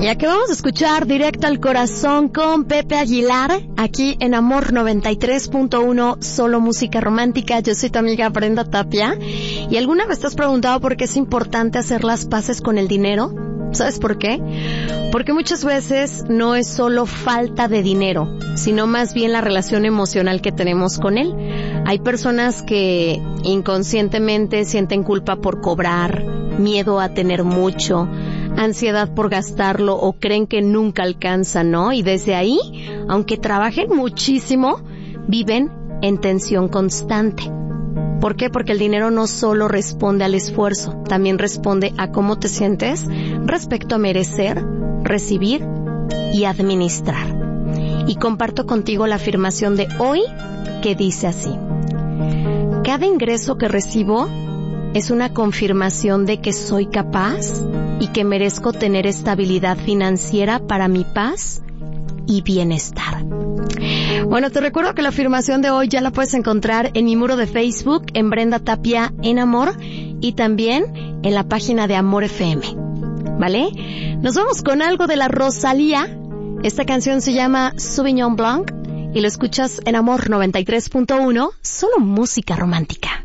Ya que vamos a escuchar Directo al Corazón con Pepe Aguilar, aquí en Amor 93.1, solo música romántica. Yo soy tu amiga Brenda Tapia. ¿Y alguna vez te has preguntado por qué es importante hacer las paces con el dinero? ¿Sabes por qué? Porque muchas veces no es solo falta de dinero, sino más bien la relación emocional que tenemos con él. Hay personas que inconscientemente sienten culpa por cobrar, miedo a tener mucho, ansiedad por gastarlo o creen que nunca alcanzan, ¿no? Y desde ahí, aunque trabajen muchísimo, viven en tensión constante. ¿Por qué? Porque el dinero no solo responde al esfuerzo, también responde a cómo te sientes respecto a merecer, recibir y administrar. Y comparto contigo la afirmación de hoy que dice así: cada ingreso que recibo es una confirmación de que soy capaz y que merezco tener estabilidad financiera para mi paz y bienestar. Bueno, te recuerdo que la afirmación de hoy ya la puedes encontrar en mi muro de Facebook, en Brenda Tapia en Amor, y también en la página de Amor FM, ¿vale? Nos vamos con algo de la Rosalía. Esta canción se llama Sauvignon Blanc y lo escuchas en Amor 93.1, solo música romántica.